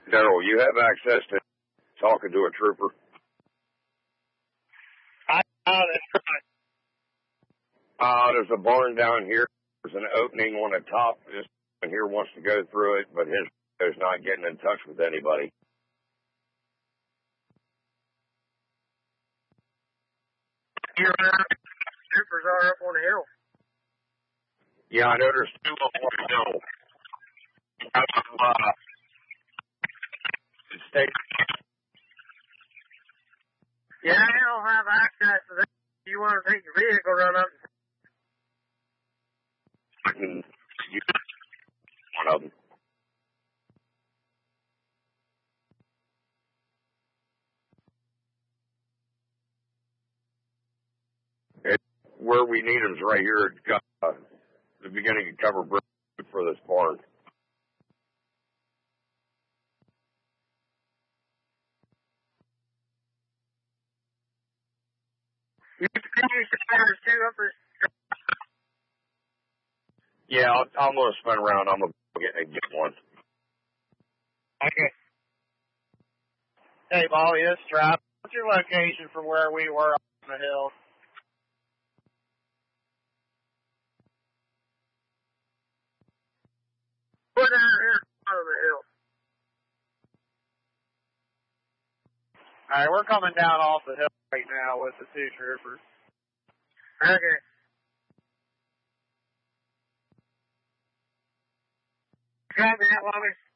Daryl, you have access to talking to a trooper? There's a barn down here. There's an opening on the top. This one here wants to go through it, but his is not getting in touch with anybody. Troopers are up on the hill. Yeah, I know there's two up on the hill. Yeah, I don't have access to that. You want to take your vehicle, run up. I can use one of them. Where we need them is right here at the beginning of Cover Bridge for this barn. You can use the fires too up there. Yeah, I'm going to spin around. I'm going to get one. Okay. Hey, Molly, this Strap. What's your location from where we were on the hill? We're down here on the hill. Alright, we're coming down off the hill right now with the two troopers. Okay. Got that, Mommy?